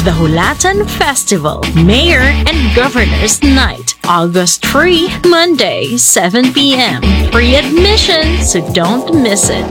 The Hulatan Festival, Mayor and Governor's Night, August 3, Monday, 7 p.m. Free admission, so don't miss it.